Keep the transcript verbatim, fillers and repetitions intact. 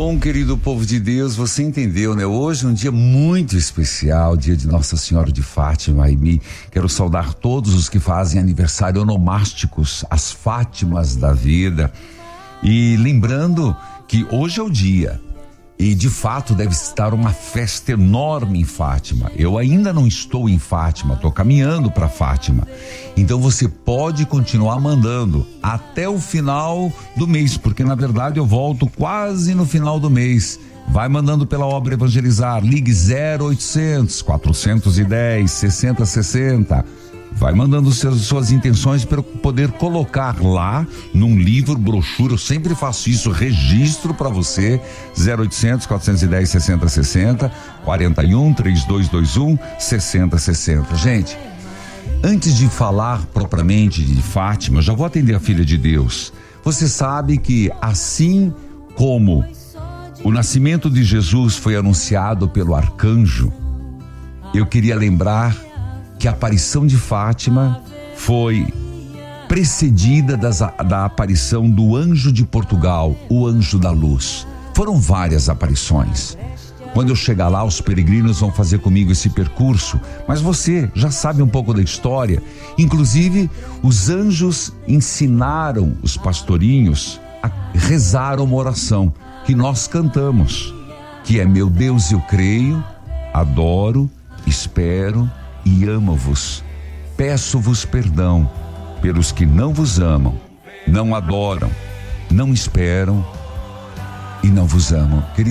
Bom, querido povo de Deus, você entendeu, né? Hoje é um dia muito especial, dia de Nossa Senhora de Fátima. E quero saudar todos os que fazem aniversário onomásticos, as Fátimas da vida. E lembrando que hoje é o dia. E de fato deve estar uma festa enorme em Fátima. Eu ainda não estou em Fátima, estou caminhando para Fátima. Então você pode continuar mandando até o final do mês, porque na verdade eu volto quase no final do mês. Vai mandando pela obra Evangelizar, ligue zero oitocentos, quatrocentos e dez, sessenta sessenta. Vai mandando seus, suas intenções para eu poder colocar lá num livro, brochura. Eu sempre faço isso, registro para você. zero oitocentos, quatrocentos e dez, sessenta sessenta, quarenta e um, trinta e dois vinte e um, sessenta sessenta. Gente, antes de falar propriamente de Fátima, eu já vou atender a filha de Deus. Você sabe que assim como o nascimento de Jesus foi anunciado pelo arcanjo, eu queria lembrar que a aparição de Fátima foi precedida das, da aparição do anjo de Portugal, o anjo da luz. Foram várias aparições. Quando eu chegar lá, os peregrinos vão fazer comigo esse percurso, mas você já sabe um pouco da história. Inclusive, os anjos ensinaram os pastorinhos a rezar uma oração que nós cantamos, que é: meu Deus, eu creio, adoro, espero e amo-vos. Peço-vos perdão pelos que não vos amam, não adoram, não esperam e não vos amam. Querido,